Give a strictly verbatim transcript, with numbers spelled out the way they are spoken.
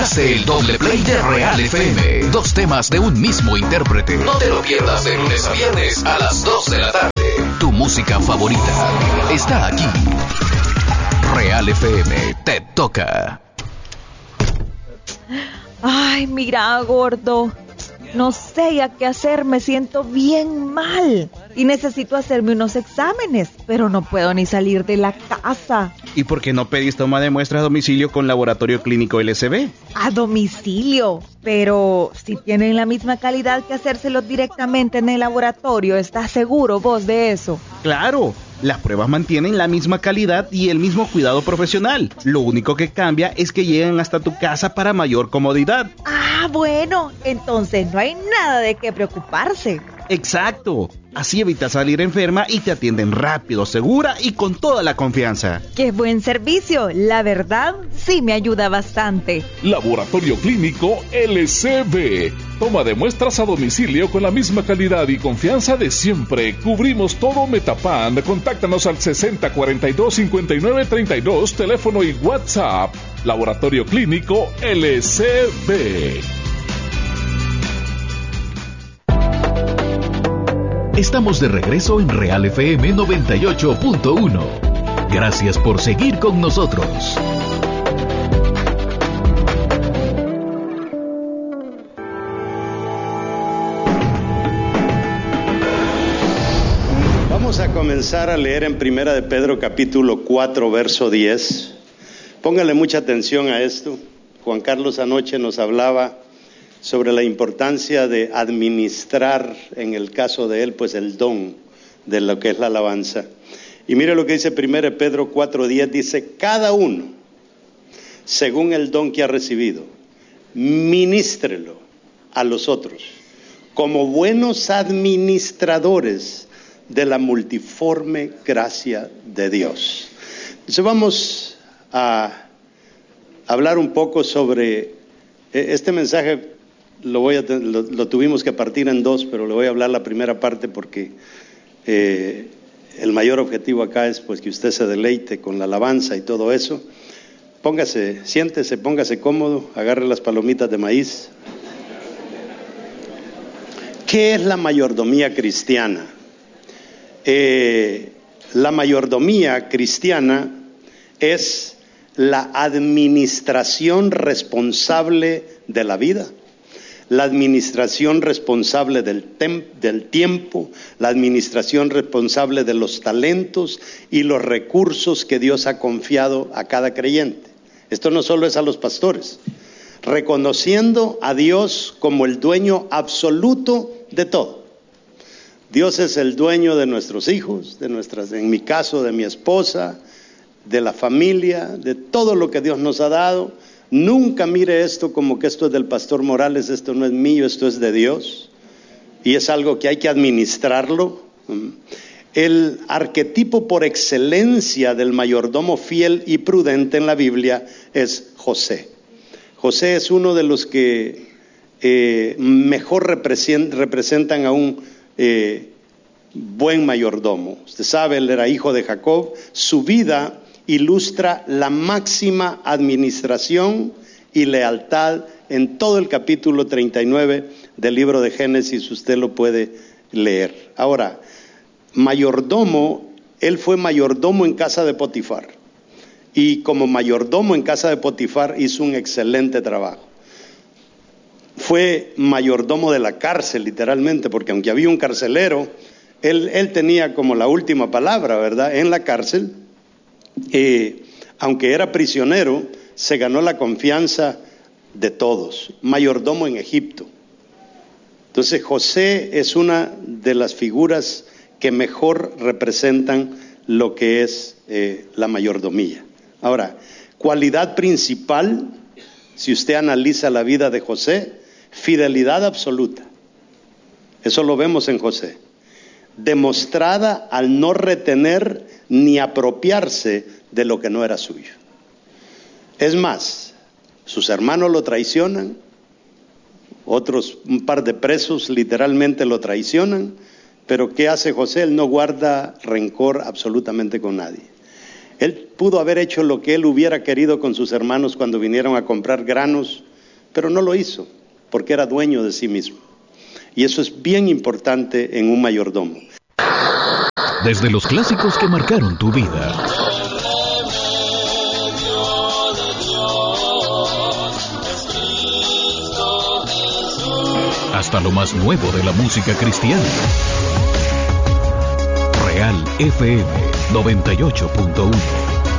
Escuchaste el doble play de Real F M. Dos temas de un mismo intérprete. No te lo pierdas de lunes a viernes a las dos de la tarde. Tu música favorita está aquí. Real F M te toca. Ay, mira, gordo. No sé ya qué hacer, me siento bien mal. Y necesito hacerme unos exámenes, pero no puedo ni salir de la casa. ¿Y por qué no pedís toma de muestras a domicilio con Laboratorio Clínico L C B? A domicilio, pero si tienen la misma calidad que hacérselo directamente en el laboratorio, ¿estás seguro vos de eso? ¡Claro! Las pruebas mantienen la misma calidad y el mismo cuidado profesional. Lo único que cambia es que llegan hasta tu casa para mayor comodidad. Ah, bueno, entonces no hay nada de qué preocuparse. Exacto. Así evitas salir enferma y te atienden rápido, segura y con toda la confianza. ¡Qué buen servicio! La verdad, sí me ayuda bastante. Laboratorio Clínico L C B. Toma de muestras a domicilio con la misma calidad y confianza de siempre. Cubrimos todo Metapan. Contáctanos al sesenta cuarenta y dos cincuenta y nueve treinta y dos, teléfono y WhatsApp. Laboratorio Clínico L C B. Estamos de regreso en Real F M noventa y ocho punto uno. Gracias por seguir con nosotros. Vamos a comenzar a leer en Primera de Pedro capítulo cuatro, verso diez. Póngale mucha atención a esto. Juan Carlos anoche nos hablaba sobre la importancia de administrar, en el caso de él, pues el don de lo que es la alabanza. Y mire lo que dice primero de Pedro cuatro diez, dice, cada uno, según el don que ha recibido, ministrelo a los otros, como buenos administradores de la multiforme gracia de Dios. Entonces vamos a hablar un poco sobre este mensaje. Lo, voy a, lo, lo tuvimos que partir en dos, pero le voy a hablar la primera parte porque eh, el mayor objetivo acá es pues que usted se deleite con la alabanza y todo eso. Póngase, siéntese, póngase cómodo, agarre las palomitas de maíz. ¿Qué es la mayordomía cristiana? Eh, la mayordomía cristiana es la administración responsable de la vida, la administración responsable del, tem- del tiempo, la administración responsable de los talentos y los recursos que Dios ha confiado a cada creyente. Esto no solo es a los pastores, reconociendo a Dios como el dueño absoluto de todo. Dios es el dueño de nuestros hijos, de nuestras, en mi caso, de mi esposa, de la familia, de todo lo que Dios nos ha dado. Nunca mire esto como que esto es del pastor Morales, esto no es mío, esto es de Dios. Y es algo que hay que administrarlo. El arquetipo por excelencia del mayordomo fiel y prudente en la Biblia es José. José es uno de los que eh, mejor representan a un eh, buen mayordomo. Usted sabe, él era hijo de Jacob. Su vida ilustra la máxima administración y lealtad en todo el capítulo treinta y nueve del libro de Génesis. Usted lo puede leer. Ahora, mayordomo, él fue mayordomo en casa de Potifar, y como mayordomo en casa de Potifar hizo un excelente trabajo. Fue mayordomo de la cárcel, literalmente, porque aunque había un carcelero, él, él tenía como la última palabra, ¿verdad?, en la cárcel. Eh, aunque era prisionero, se ganó la confianza de todos. Mayordomo en Egipto. Entonces José es una de las figuras que mejor representan lo que es eh, la mayordomía. Ahora, cualidad principal, si usted analiza la vida de José, fidelidad absoluta. Eso lo vemos en José. Demostrada al no retener ni apropiarse de lo que no era suyo. Es más, sus hermanos lo traicionan, otros, un par de presos literalmente lo traicionan, pero ¿qué hace José? Él no guarda rencor absolutamente con nadie. Él pudo haber hecho lo que él hubiera querido con sus hermanos cuando vinieron a comprar granos pero no lo hizo, porque era dueño de sí mismo. Y eso es bien importante en un mayordomo. Desde los clásicos que marcaron tu vida, hasta lo más nuevo de la música cristiana. Real F M noventa y ocho punto uno.